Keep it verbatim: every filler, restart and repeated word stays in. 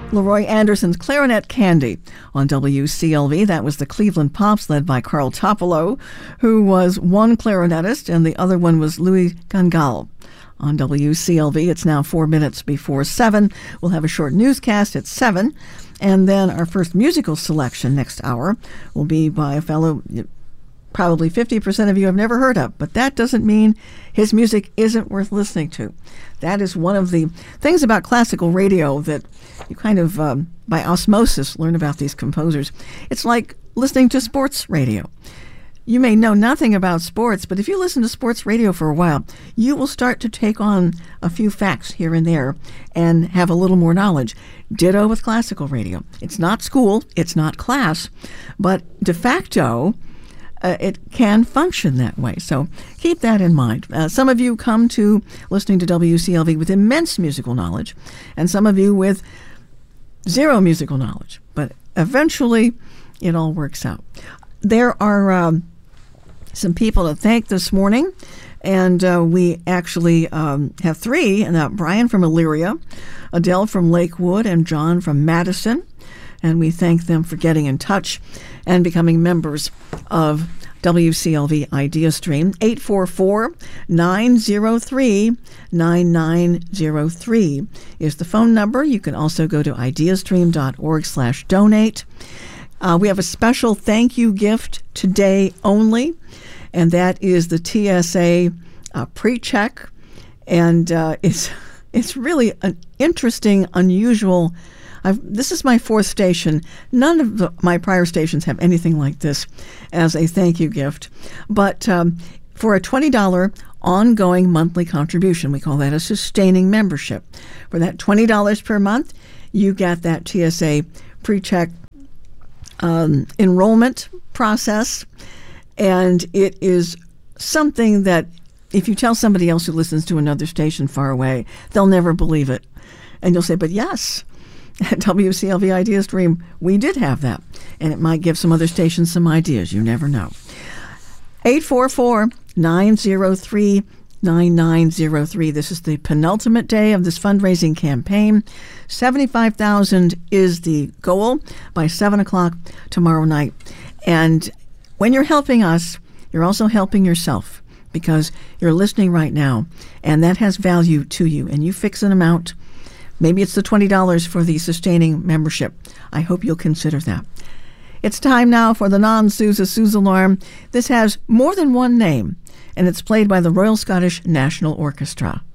Leroy Anderson's Clarinet Candy on W C L V. That was the Cleveland Pops, led by Carl Topolo, who was one clarinetist, and the other one was Louis Gangal. On W C L V, it's now four minutes before seven. We'll have a short newscast at seven, and then our first musical selection next hour will be by a fellow probably fifty percent of you have never heard of, but that doesn't mean his music isn't worth listening to. That is one of the things about classical radio that you kind of, um, by osmosis, learn about these composers. It's like listening to sports radio. You may know nothing about sports, but if you listen to sports radio for a while, you will start to take on a few facts here and there and have a little more knowledge. Ditto with classical radio. It's not school, it's not class, but de facto, Uh, it can function that way. So keep that in mind. Uh, some of you come to listening to W C L V with immense musical knowledge, and some of you with zero musical knowledge. But eventually, it all works out. There are um, some people to thank this morning, and uh, we actually um, have three. And uh, Brian from Elyria, Adele from Lakewood, and John from Madison. And we thank them for getting in touch and becoming members of W C L V Idea Stream. eight four four, nine zero three, nine nine zero three is the phone number. You can also go to ideastream.org slash donate. Uh, we have a special thank you gift today only, and that is the T S A uh, pre-check. And uh, it's, it's really an interesting, unusual I've, this is my fourth station. None of the, my prior stations have anything like this as a thank you gift. But um, for a twenty dollars ongoing monthly contribution, we call that a sustaining membership. For that twenty dollars per month, you get that T S A pre-check um, enrollment process. And it is something that if you tell somebody else who listens to another station far away, they'll never believe it. And you'll say, but yes, at W C L V Idea Stream, we did have that. And it might give some other stations some ideas. You never know. eight four four, nine zero three, nine nine zero three. This is the penultimate day of this fundraising campaign. seventy-five thousand dollars is the goal by seven o'clock tomorrow night. And when you're helping us, you're also helping yourself because you're listening right now, and that has value to you. And you fix an amount. Maybe it's the twenty dollars for the sustaining membership. I hope you'll consider that. It's time now for the non-Sousa Suze Alarm. This has more than one name, and it's played by the Royal Scottish National Orchestra.